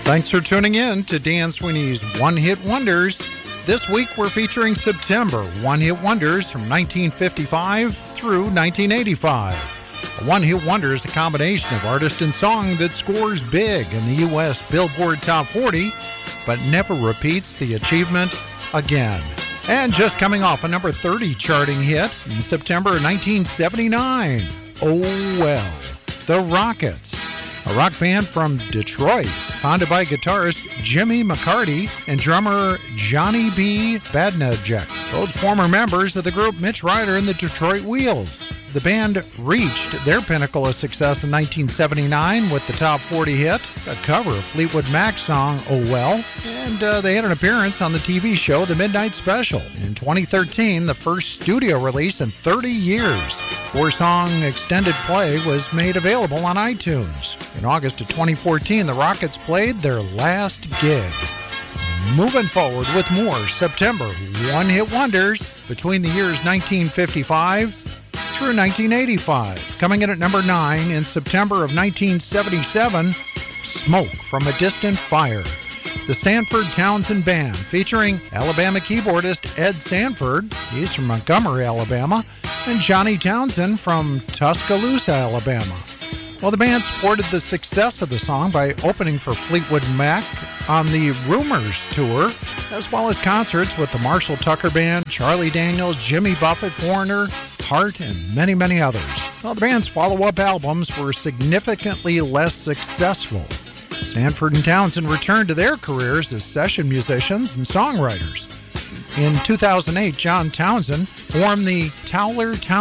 Thanks for tuning in to Dan Sweeney's One Hit Wonders. This week we're featuring September One Hit Wonders from 1955 through 1985. A One Hit Wonder is a combination of artist and song that scores big in the U.S. Billboard Top 40, but never repeats the achievement again. And just coming off a number 30 charting hit in September 1979, Oh Well, The Rockets, a rock band from Detroit, founded by guitarist Jimmy McCarty and drummer Johnny B. Badnajek, both former members of the group Mitch Ryder and the Detroit Wheels. The band reached their pinnacle of success in 1979 with the top 40 hit, a cover of Fleetwood Mac's song Oh Well, and they had an appearance on the TV show The Midnight Special. In 2013, the first studio release in 30 years. 4-song extended play was made available on iTunes. In August of 2014, the Rockets played their last gig. Moving forward with more September one-hit wonders between the years 1955 through 1985. Coming in at number 9 in September of 1977, Smoke from a Distant Fire. The Sanford Townsend Band, featuring Alabama keyboardist Ed Sanford, he's from Montgomery, Alabama, and Johnny Townsend from Tuscaloosa, Alabama. Well, the band supported the success of the song by opening for Fleetwood Mac on the Rumors tour, as well as concerts with the Marshall Tucker Band, Charlie Daniels, Jimmy Buffett, Foreigner, Heart, and many, many others. Well, the band's follow-up albums were significantly less successful. Sanford and Townsend returned to their careers as session musicians and songwriters. In 2008, John Townsend formed the Towler